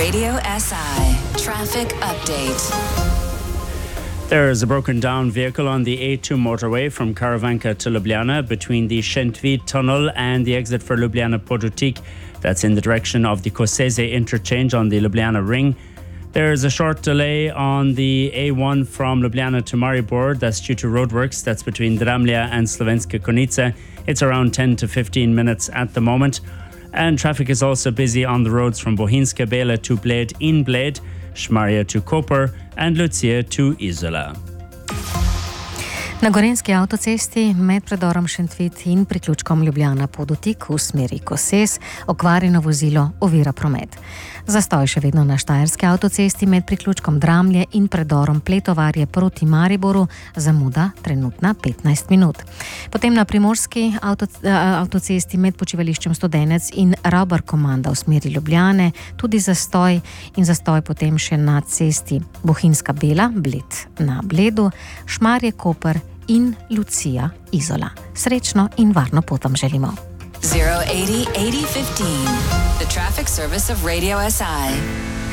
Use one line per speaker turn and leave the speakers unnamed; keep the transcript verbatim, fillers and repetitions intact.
Radio S I traffic update.
There is a broken down vehicle on the A two motorway from Caravanca to Ljubljana between the Szentvid tunnel and the exit for Ljubljana Podutik. That's in the direction of the Koseze interchange on the Ljubljana ring. There is a short delay on the A one from Ljubljana to Maribor. That's due to roadworks. That's between Dramlja and Slovenska Konica. It's around ten to fifteen minutes at the moment. And traffic is also busy on the roads from Bohinjska Bela to Bled in Bled, Šmarje to Koper and Lucija to Izola.
Na Gorenjski avtocesti med predorom Šentvid in priključkom Ljubljana Podutik v smeri Koses okvarjeno vozilo ovira promet. Zastoj še vedno na Štajerski avtocesti med priključkom Dramlje in predorom Pletovarje proti Mariboru, zamuda trenutna petnajst minut. Potem na Primorski avto, avtocesti med počivališčem Studenec in Rauber Komanda v smeri Ljubljane tudi zastoj in zastoj potem še na cesti Bohinjska Bela, Bled na Bledu, Šmarje Koper in Lucija Izola. Srečno in varno pot vam želimo.
zero eighty eighty fifteen, the traffic service of Radio S I.